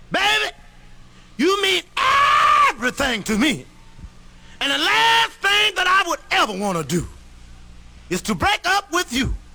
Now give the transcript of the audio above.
Baby, you mean everything to me. And the last thing that I would ever want to do is to break up with you.